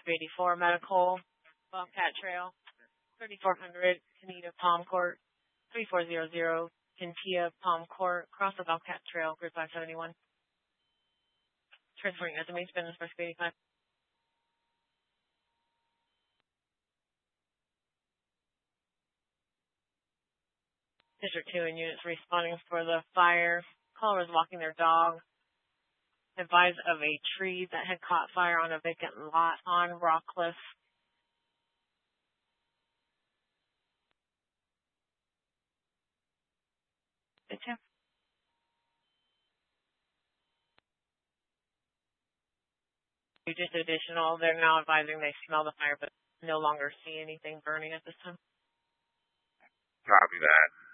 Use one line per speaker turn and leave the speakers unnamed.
Group 84 Medical, Bobcat Trail, 3400 Canita Palm Court, 3400 Kentia Palm Court, across the Bobcat Trail, Group 571. Transporting estimates, business for Group 85. District 2 and units responding for the fire. Caller was walking their dog. Advised of a tree that had caught fire on a vacant lot on Rockcliffe. Good too. Just additional, they're now advising they smell the fire but no longer see anything burning at this time.
Copy that.